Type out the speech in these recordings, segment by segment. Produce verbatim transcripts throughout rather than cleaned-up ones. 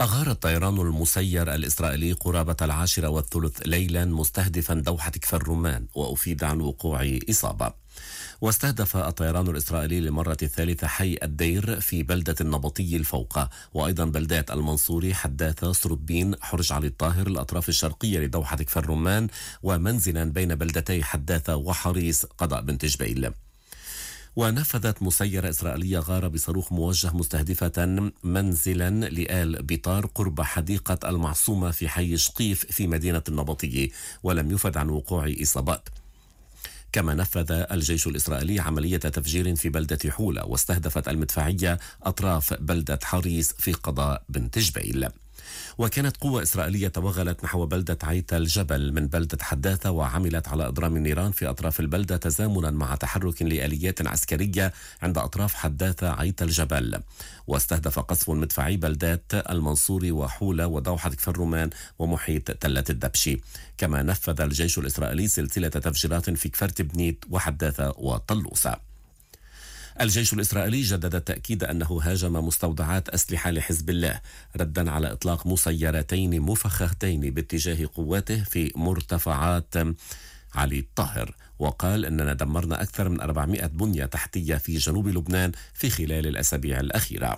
أغار الطيران المسير الإسرائيلي قرابة العاشرة والثلث ليلا مستهدفا دوحة كفر الرمان، وأفيد عن وقوع إصابة. واستهدف الطيران الإسرائيلي للمرة الثالثة حي الدير في بلدة النبطي الفوقة، وأيضا بلدات المنصوري، حداثة، سربين، حرج علي الطاهر، الأطراف الشرقية لدوحة كفر الرمان، ومنزلا بين بلدتي حداثة وحريص قضاء بنت جبيل. ونفذت مسيرة إسرائيلية غارة بصاروخ موجه مستهدفة منزلا لآل بيطار قرب حديقة المعصومة في حي شقيف في مدينة النبطية، ولم يفد عن وقوع إصابات. كما نفذ الجيش الإسرائيلي عملية تفجير في بلدة حولة، واستهدفت المدفعية أطراف بلدة حريص في قضاء بنت جبيل. وكانت قوة إسرائيلية توغلت نحو بلدة عيت الجبل من بلدة حداثة، وعملت على إضرام النيران في أطراف البلدة تزامنا مع تحرك لآليات عسكرية عند أطراف حداثة عيت الجبل. واستهدف قصف مدفعي بلدات المنصوري وحولة ودوحة كفر الرمان ومحيط تلة الدبشي. كما نفذ الجيش الإسرائيلي سلسلة تفجيرات في كفر تبنيت وحداثة وطلوسة. الجيش الإسرائيلي جدد التأكيد أنه هاجم مستودعات أسلحة لحزب الله ردا على إطلاق مسيرتين مفخختين باتجاه قواته في مرتفعات علي الطاهر، وقال أننا دمرنا أكثر من أربعمائة بنية تحتية في جنوب لبنان في خلال الأسابيع الأخيرة.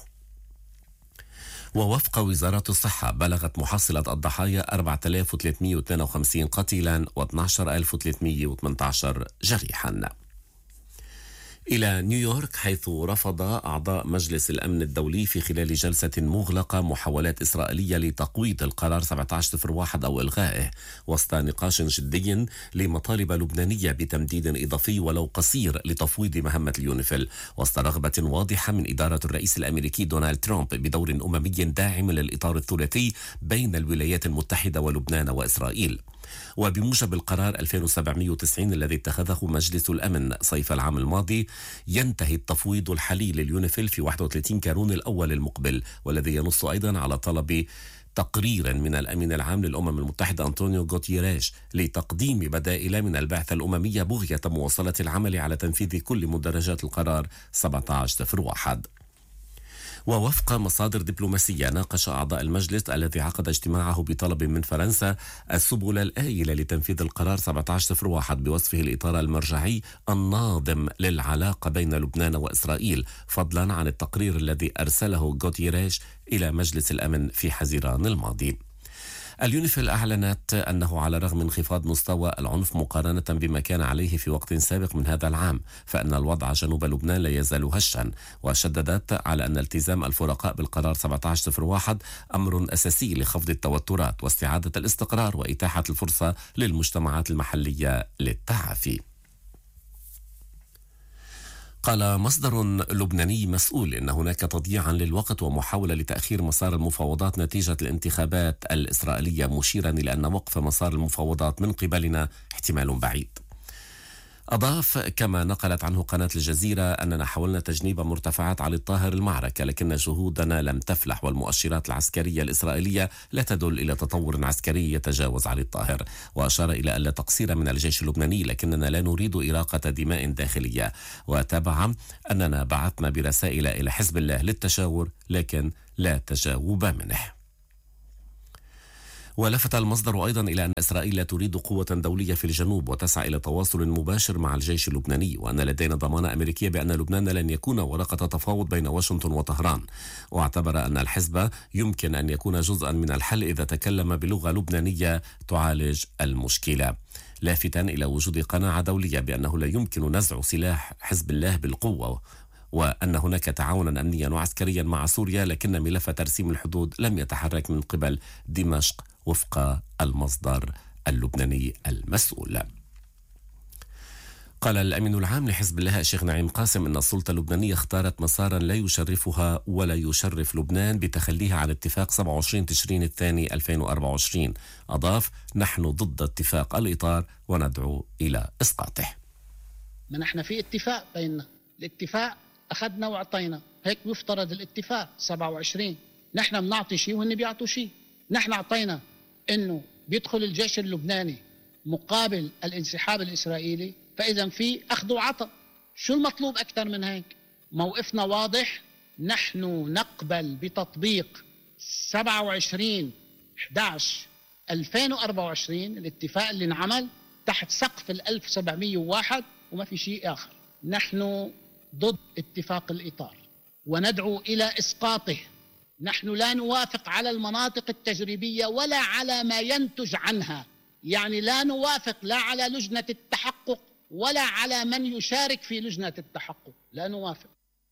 ووفق وزارة الصحة بلغت محصلة الضحايا أربعة آلاف وثلاثمائة واثنين وخمسين قتيلا واثني عشر ألف وثلاثمائة وثمانية عشر جريحا. إلى نيويورك، حيث رفض أعضاء مجلس الأمن الدولي في خلال جلسة مغلقة محاولات إسرائيلية لتقويض القرار سبعة عشر صفر واحد أو إلغائه، وسط نقاش جدي لمطالب لبنانية بتمديد إضافي ولو قصير لتفويض مهمة اليونيفيل، وسط رغبة واضحة من إدارة الرئيس الأمريكي دونالد ترامب بدور أممي داعم للإطار الثلاثي بين الولايات المتحدة ولبنان وإسرائيل. وبموجب القرار ألفين وسبعمائة وتسعين الذي اتخذه مجلس الأمن صيف العام الماضي، ينتهي التفويض الحالي لليونيفيل في واحد وثلاثين كانون الأول المقبل، والذي ينص أيضا على طلب تقرير من الأمين العام للأمم المتحدة أنطونيو غوتيريش لتقديم بدائل من البعثة الأممية بغية مواصلة العمل على تنفيذ كل مدرجات القرار سبعة عشر صفر واحد. ووفق مصادر دبلوماسية، ناقش أعضاء المجلس الذي عقد اجتماعه بطلب من فرنسا السبل الآيلة لتنفيذ القرار سبعة عشر صفر واحد بوصفه الإطار المرجعي الناظم للعلاقة بين لبنان وإسرائيل، فضلا عن التقرير الذي أرسله غوتيريش إلى مجلس الأمن في حزيران الماضي. اليونيفيل أعلنت أنه على رغم انخفاض مستوى العنف مقارنة بما كان عليه في وقت سابق من هذا العام، فإن الوضع جنوب لبنان لا يزال هشا، وشددت على أن التزام الفرقاء بالقرار سبعة عشر صفر واحد أمر أساسي لخفض التوترات واستعادة الاستقرار وإتاحة الفرصة للمجتمعات المحلية للتعافي. قال مصدر لبناني مسؤول إن هناك تضييعا للوقت ومحاولة لتأخير مسار المفاوضات نتيجة الانتخابات الإسرائيلية، مشيرا إلى أن وقف مسار المفاوضات من قبلنا احتمال بعيد. أضاف كما نقلت عنه قناة الجزيرة أننا حاولنا تجنيب مرتفعات علي الطاهر المعركة، لكن جهودنا لم تفلح، والمؤشرات العسكرية الإسرائيلية لا تدل إلى تطور عسكري يتجاوز علي الطاهر. وأشار إلى أن لا تقصير من الجيش اللبناني، لكننا لا نريد إراقة دماء داخلية. وتابع أننا بعثنا برسائل إلى حزب الله للتشاور، لكن لا تجاوب منه. ولفت المصدر أيضا إلى أن إسرائيل لا تريد قوة دولية في الجنوب وتسعى إلى تواصل مباشر مع الجيش اللبناني، وأن لدينا ضمانة أمريكية بأن لبنان لن يكون ورقة تفاوض بين واشنطن وطهران. واعتبر أن الحزب يمكن أن يكون جزءا من الحل إذا تكلم بلغة لبنانية تعالج المشكلة، لافتا إلى وجود قناعة دولية بأنه لا يمكن نزع سلاح حزب الله بالقوة، وأن هناك تعاونا أمنيا وعسكريا مع سوريا، لكن ملف ترسيم الحدود لم يتحرك من قبل دمشق وفق المصدر اللبناني المسؤول. قال الأمين العام لحزب الله الشيخ نعيم قاسم أن السلطة اللبنانية اختارت مسارا لا يشرفها ولا يشرف لبنان بتخليها عن اتفاق سبعة وعشرين تشرين الثاني ألفين وأربعة وعشرين. أضاف: نحن ضد اتفاق الإطار وندعو إلى إسقاطه. ما نحن في اتفاق بيننا، الاتفاق أخذنا وعطينا، هيك يفترض الاتفاق سبعة وعشرين. نحن بنعطي شيء وهن بيعطوا شيء. نحن عطينا انه بيدخل الجيش اللبناني مقابل الانسحاب الإسرائيلي، فإذا في أخذ وعطاء. شو المطلوب أكثر من هيك؟ موقفنا واضح، نحن نقبل بتطبيق سبعة وعشرين أحد عشر ألفين وأربعة وعشرين الاتفاق اللي انعمل تحت سقف ال ألف وسبعمئة وواحد وما في شيء آخر. نحن ضد اتفاق الإطار وندعو إلى إسقاطه. نحن لا نوافق على المناطق التجريبية ولا على ما ينتج عنها، يعني لا نوافق لا على لجنة التحقق ولا على من يشارك في لجنة التحقق، لا نوافق.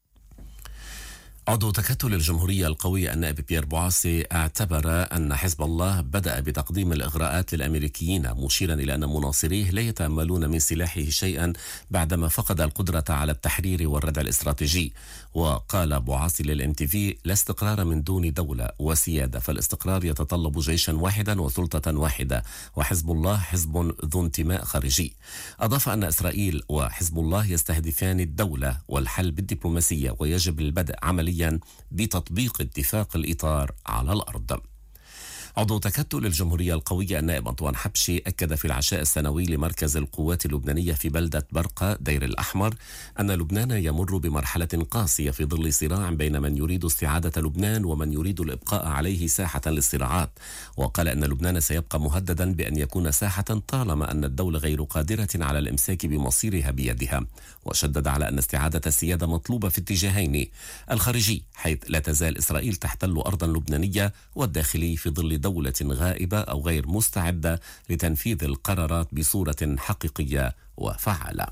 عضو تكتل الجمهورية القوي النائب بيير بوعاسي اعتبر أن حزب الله بدأ بتقديم الإغراءات للأمريكيين، مشيرا إلى أن مناصريه لا يتأملون من سلاحه شيئا بعدما فقد القدرة على التحرير والردع الاستراتيجي. وقال بوعاسي للإم تي في: لا استقرار من دون دولة وسيادة، فالاستقرار يتطلب جيشا واحدا وسلطة واحدة، وحزب الله حزب ذو انتماء خارجي. أضاف أن إسرائيل وحزب الله يستهدفان الدولة والحل بالدبلوماسية، ويجب البدء عمليا بتطبيق اتفاق الإطار على الأرض. عضو تكتل الجمهورية القوية النائب أنطوان حبشي أكد في العشاء السنوي لمركز القوات اللبنانية في بلدة برقة دير الأحمر أن لبنان يمر بمرحلة قاسية في ظل صراع بين من يريد استعادة لبنان ومن يريد الإبقاء عليه ساحة للصراعات. وقال أن لبنان سيبقى مهددا بأن يكون ساحة طالما أن الدولة غير قادرة على الإمساك بمصيرها بيدها. وشدد على أن استعادة السيادة مطلوبة في اتجاهين: الخارجي حيث لا تزال إسرائيل تحتل أرضا لبنانية، والداخلي في ظل دولة غائبة أو غير مستعدة لتنفيذ القرارات بصورة حقيقية وفعالة.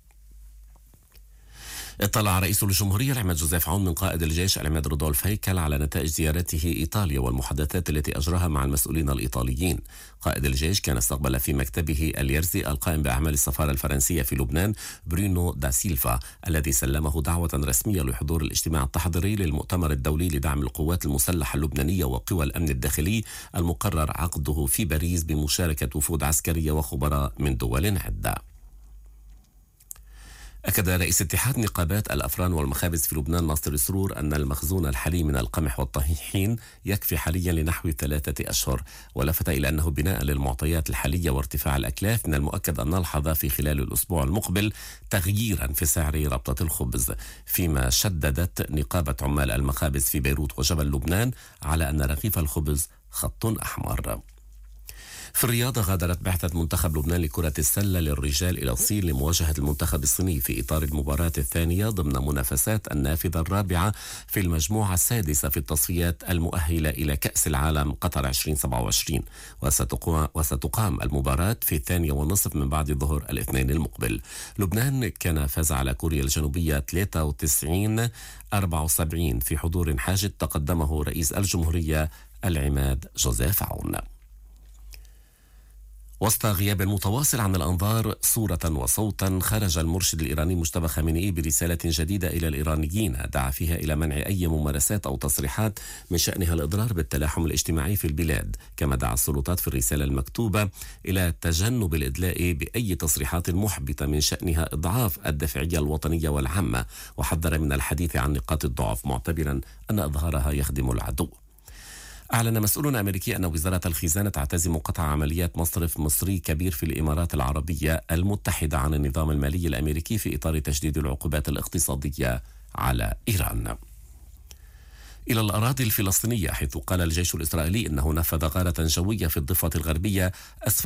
اطلع رئيس الجمهورية العماد جوزيف عون من قائد الجيش العماد رودولف هيكل على نتائج زيارته إيطاليا والمحادثات التي أجراها مع المسؤولين الإيطاليين. قائد الجيش كان استقبل في مكتبه اليرزي القائم بأعمال السفارة الفرنسية في لبنان برونو دا سيلفا، الذي سلمه دعوة رسمية لحضور الاجتماع التحضيري للمؤتمر الدولي لدعم القوات المسلحة اللبنانية وقوى الأمن الداخلي المقرر عقده في باريس بمشاركة وفود عسكرية وخبراء من دول عدة. أكد رئيس اتحاد نقابات الأفران والمخابز في لبنان ناصر سرور أن المخزون الحالي من القمح والطحين يكفي حاليا لنحو ثلاثة أشهر، ولفت إلى أنه بناء للمعطيات الحالية وارتفاع الأكلاف من المؤكد أن نلحظ في خلال الأسبوع المقبل تغييرا في سعر ربطة الخبز، فيما شددت نقابة عمال المخابز في بيروت وجبل لبنان على أن رغيف الخبز خط أحمر. في الرياضة غادرت بعثة منتخب لبنان لكرة السلة للرجال إلى الصين لمواجهة المنتخب الصيني في إطار المباراة الثانية ضمن منافسات النافذة الرابعة في المجموعة السادسة في التصفيات المؤهلة إلى كأس العالم قطر ألفين وسبعة وعشرين، وستقام المباراة في الثانية والنصف من بعد ظهر الاثنين المقبل. لبنان كان فاز على كوريا الجنوبية ثلاثة وتسعين أربعة وسبعين في حضور حاشد تقدمه رئيس الجمهورية العماد جوزيف عون. وسط غياب متواصل عن الأنظار صورة وصوتا، خرج المرشد الإيراني مجتبى خامنئي برسالة جديدة إلى الإيرانيين دعا فيها إلى منع أي ممارسات أو تصريحات من شأنها الإضرار بالتلاحم الاجتماعي في البلاد، كما دعا السلطات في الرسالة المكتوبة إلى تجنب الإدلاء بأي تصريحات محبطة من شأنها إضعاف الدفعية الوطنية والعامة، وحذر من الحديث عن نقاط الضعف معتبرا أن إظهارها يخدم العدو. أعلن مسؤول أمريكي أن وزارة الخزانة تعتزم قطع عمليات مصرف مصري كبير في الإمارات العربية المتحدة عن النظام المالي الأمريكي في إطار تشديد العقوبات الاقتصادية على إيران. إلى الأراضي الفلسطينية، حيث قال الجيش الإسرائيلي أنه نفذ غارة جوية في الضفة الغربية أسفل